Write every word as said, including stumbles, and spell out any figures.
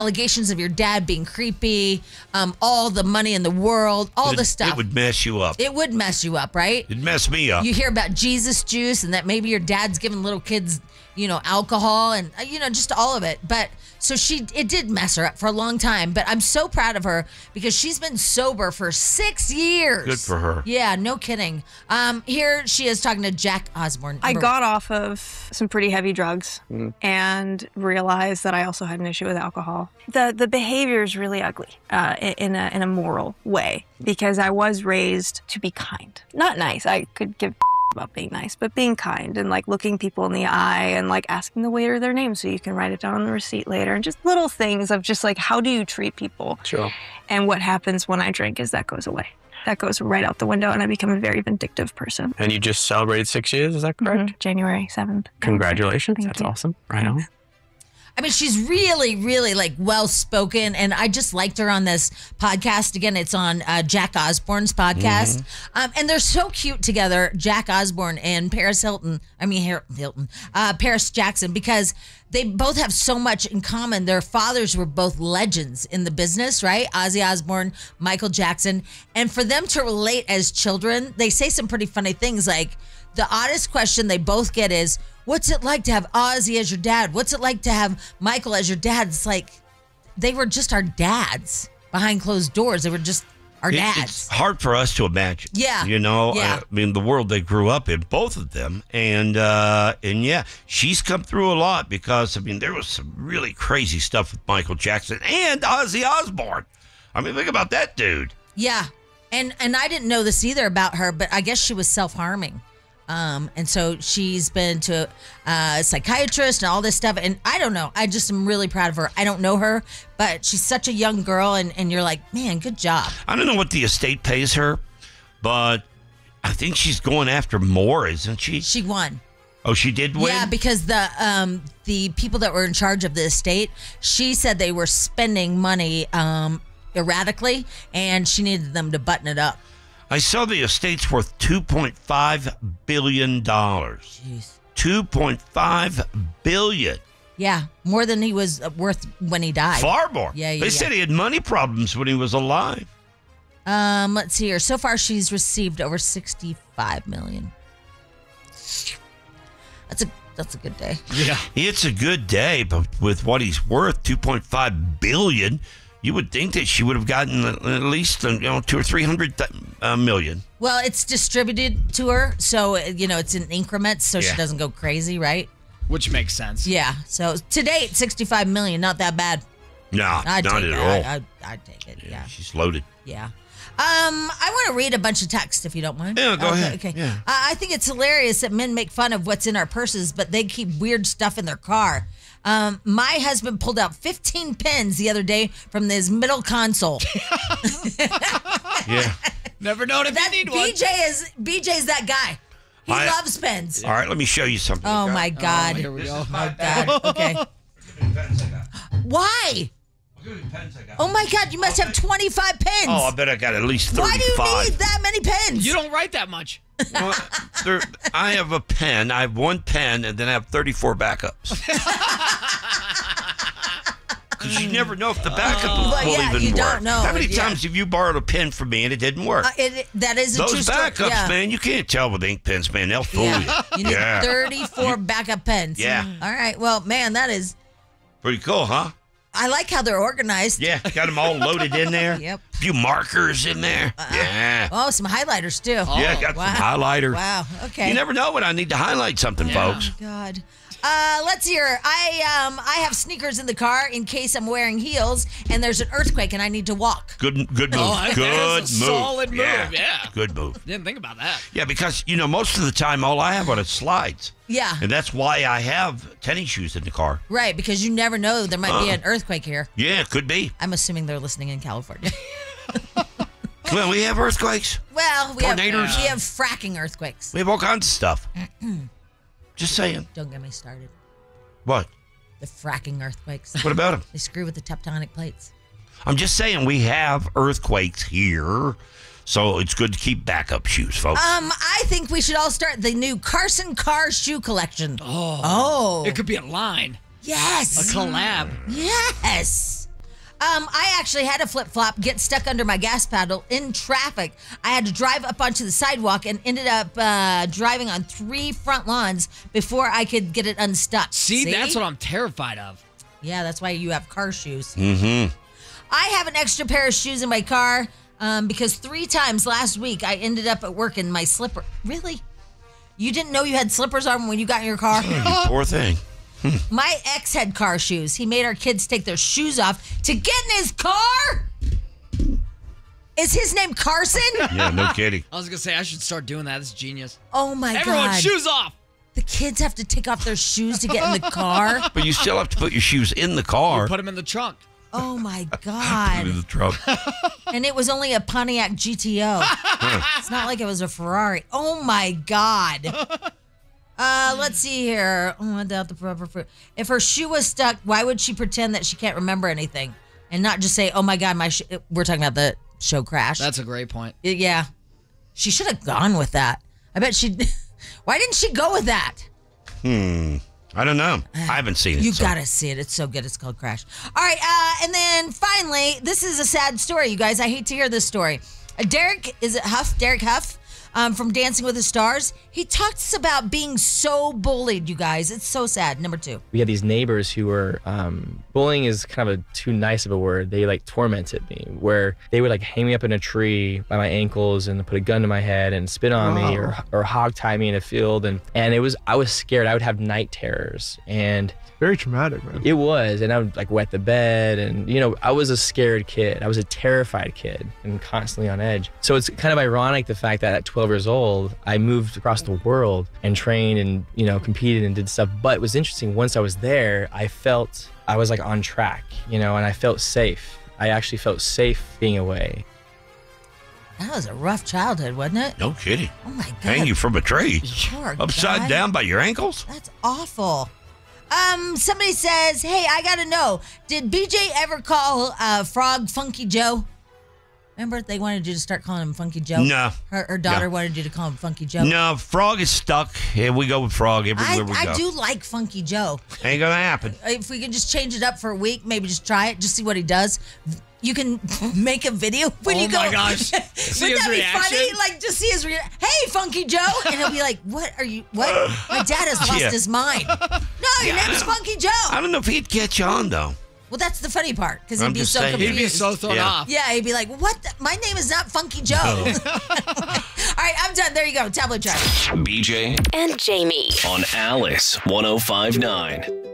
allegations of your dad being creepy, um, all the money in the world, all it, the stuff. It would mess you up. It would mess you up, right? It'd mess me up. You hear about Jesus juice and that maybe your dad's giving little kids, you know, alcohol and, you know, just all of it. But so she, it did mess her up for a long time. But I'm so proud of her because she's been sober for six years. Good for her. Yeah, no kidding. Um, here she is talking to Jack Osborne. I got off of some pretty heavy drugs mm. and realized that I also had an issue with alcohol. The the behavior is really ugly uh, in a in a moral way because I was raised to be kind, not nice. I could give about being nice, but being kind and like looking people in the eye and like asking the waiter their name so you can write it down on the receipt later, and just little things of just like how do you treat people. Sure. And what happens when I drink is that goes away. That goes right out the window, and I become a very vindictive person. And you just celebrated six years, is that correct? Mm-hmm. January seventh. Congratulations. Thank That's you. awesome. Right on. I mean, she's really, really like well-spoken, and I just liked her on this podcast. Again, it's on uh, Jack Osborne's podcast, mm-hmm. um, and they're so cute together, Jack Osborne and Paris Hilton. I mean, Her- Hilton, uh, Paris Jackson, because they both have so much in common. Their fathers were both legends in the business, right? Ozzy Osbourne, Michael Jackson, and for them to relate as children, they say some pretty funny things. Like the oddest question they both get is, what's it like to have Ozzy as your dad? What's it like to have Michael as your dad? It's like they were just our dads behind closed doors. They were just our it, dads. It's hard for us to imagine. Yeah. You know, yeah. I mean, the world they grew up in, both of them. And, uh, and yeah, she's come through a lot because, I mean, there was some really crazy stuff with Michael Jackson and Ozzy Osbourne. I mean, think about that dude. Yeah. And, and I didn't know this either about her, but I guess she was self-harming. Um, and so she's been to uh, a psychiatrist and all this stuff. And I don't know. I just am really proud of her. I don't know her, but she's such a young girl. And, and you're like, man, good job. I don't know what the estate pays her, but I think she's going after more, isn't she? She won. Oh, she did win? Yeah, because the um, the people that were in charge of the estate, she said they were spending money um, erratically, and she needed them to button it up. I saw the estate's worth two point five billion dollars. Jeez. two point five billion dollars. Yeah, more than he was worth when he died. Far more. Yeah, yeah. They yeah. said he had money problems when he was alive. Um, let's see here. So far, she's received over sixty-five million dollars. That's a that's a good day. Yeah. It's a good day, but with what he's worth, two point five billion dollars, you would think that she would have gotten at least you know two or three hundred uh, million. Well, it's distributed to her, so you know it's in increments, so Yeah. she doesn't go crazy, right? Which makes sense. Yeah. So to date, sixty-five million, not that bad. No, I'd not take at it. all. I, I'd, I'd take it. Yeah. She's loaded. Yeah. Um, I want to read a bunch of text if you don't mind. Yeah, go okay, ahead. Okay. Yeah. Uh, I think it's hilarious that men make fun of what's in our purses, but they keep weird stuff in their car. Um, my husband pulled out fifteen pens the other day from his middle console. Yeah. Never known if That you need one. B J is B J's that guy. He I- loves pens. All right, let me show you something. Oh my God. Oh, here we go. Oh God. Okay. Why? Oh my God! You must have twenty-five pens. Oh, I bet I got at least thirty-five. Why do you need that many pens? You don't write that much. Well, there, I have a pen. I have one pen, and then I have thirty-four backups. Because you never know if the backup will, Well, will yeah, even you work. don't know. How many Yeah. times have you borrowed a pen from me and it didn't work? Uh, it, that is a Those true story. backups, Yeah. man, you can't tell with ink pens, man. They'll fool Yeah. you. You need Yeah. thirty-four backup pens. Yeah. All right. Well, man, that is. Pretty cool, huh? I like how they're organized. Yeah, got them all loaded in there. Yep. A few markers in there. Uh-uh. Yeah. Oh, some highlighters too. yeah, got wow. some highlighter. Wow. Okay. You never know when I need to highlight something, folks. Oh, God. Uh, let's hear. I um I have sneakers in the car in case I'm wearing heels and there's an earthquake and I need to walk. Good, good move. Oh, that good is a move. solid move, yeah. Good move. Didn't think about that. Yeah, because you know most of the time all I have on is slides, Yeah. and that's why I have tennis shoes in the car. Right, because you never know there might be Uh. an earthquake here. Yeah, could be. I'm assuming they're listening in California. Well, we have earthquakes. Well, we have, Tornadoes. we have fracking earthquakes. We have all kinds of stuff. Just saying. Don't get me started. What? The fracking earthquakes. What about them? They screw with the tectonic plates. I'm just saying we have earthquakes here, so it's good to keep backup shoes, folks. Um, I think we should all start the new Carson Carr shoe collection. Oh. Oh. It could be a line. Yes. A collab. Yes. Um, I actually had a flip-flop get stuck under my gas pedal in traffic. I had to drive up onto the sidewalk and ended up uh, driving on three front lawns before I could get it unstuck. See, that's what I'm terrified of. Yeah, that's why you have car shoes. Mm-hmm. I have an extra pair of shoes in my car um, because three times last week I ended up at work in my slipper. Really? You didn't know you had slippers on when you got in your car? You poor thing. My ex had car shoes. He made our kids take their shoes off to get in his car? Is his name Carson? Yeah, no kidding. I was going to say, I should start doing that. It's genius. Oh, my Everyone, God. shoes off. The kids have to take off their shoes to get in the car? But you still have to put your shoes in the car. Put them in the trunk. Oh, my Put God. it in the trunk. And it was only a Pontiac G T O. It's not like it was a Ferrari. Oh, my God. Uh, let's see here. Oh, I doubt the proper fruit. If her shoe was stuck, why would she pretend that she can't remember anything and not just say, "Oh my God, my sh-. We're talking about the show crash." That's a great point. Yeah, she should have gone with that. I bet she. Why didn't she go with that? Hmm. I don't know. I haven't seen it. You so. gotta see it. It's so good. It's called Crash. All right, uh, and then finally, this is a sad story, you guys. I hate to hear this story. Uh, Derek, is it Huff? Derek Huff? Um, from Dancing with the Stars. He talks about being so bullied, you guys. It's so sad. Number two. We had these neighbors who were, um, bullying is kind of a too nice of a word. They like tormented me, where they would like hang me up in a tree by my ankles and put a gun to my head and spit on me or, or hog tie me in a field. And, and it was, I was scared. I would have night terrors. And very traumatic, man. It was, and I would like wet the bed, and you know, I was a scared kid. I was a terrified kid and constantly on edge. So it's kind of ironic the fact that at twelve years old, I moved across the world and trained and, you know, competed and did stuff. But it was interesting, once I was there, I felt I was like on track, you know, and I felt safe. I actually felt safe being away. That was a rough childhood, wasn't it? No kidding. Oh my God. Hang you from a tree. Poor Upside guy. down by your ankles? That's awful. Um, somebody says, "Hey, I gotta know, did B J ever call uh, Frog Funky Joe?" Remember, they wanted you to start calling him Funky Joe? No. Her, her daughter No. wanted you to call him Funky Joe? No, Frog is stuck. Yeah, we go with Frog everywhere I, we I go. do like Funky Joe. Ain't gonna happen. If we can just change it up for a week, maybe just try it, just see what he does. You can make a video when Oh you go. my gosh. See Wouldn't his that be reaction? funny? Like, just see his reaction. Hey, Funky Joe. And he'll be like, what are you, what? My dad has lost Yeah. his mind. No, your Yeah, I name's don't- Funky Joe. I don't know if he'd catch on, though. Well, that's the funny part, because he'd I'm be just so saying. confused. He'd be so thrown Yeah. off. Yeah, he'd be like, what? The? My name is not Funky Joe. All right, I'm done. There you go. Tablet track. B J and Jamie on Alice one oh five nine.